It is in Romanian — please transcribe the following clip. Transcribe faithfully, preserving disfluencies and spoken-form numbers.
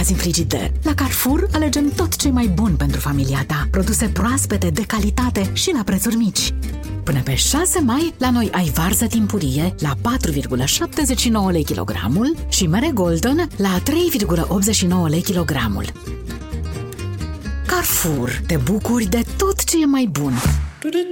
azi în frigider. La Carrefour alegem tot ce e mai bun pentru familia ta. Produse proaspete, de calitate și la prețuri mici. Până pe șase mai, la noi ai varză timpurie la patru virgulă șaptezeci și nouă lei kilogramul și mere Golden la trei virgulă optzeci și nouă lei kilogramul. Carrefour, te bucuri de tot ce e mai bun.